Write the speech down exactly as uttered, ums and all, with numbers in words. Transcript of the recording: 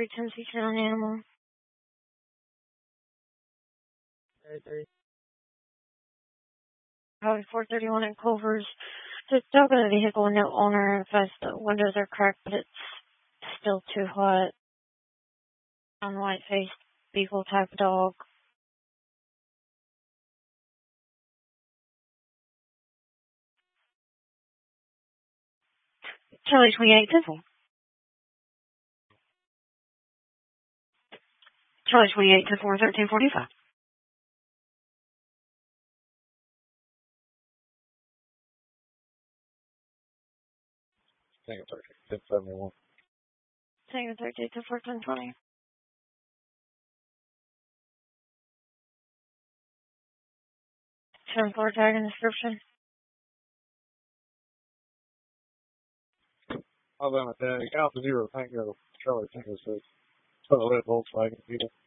three ten feature on animal. Highway four thirty-one at Culver's. So it's still got a vehicle, no owner. In fact, the windows are cracked, but it's still too hot. On white-faced beagle type of dog. Charlie twenty-eight ten. Charlie twenty-eight ten four thirteen forty-five. Tango thirty, ten seventy-one. Tango thirty-eight ten four ten twenty. ten four tag and description. Alabama tag, Alpha Zero Tango, Charlie Tango six. Total red Volkswagen Beetle.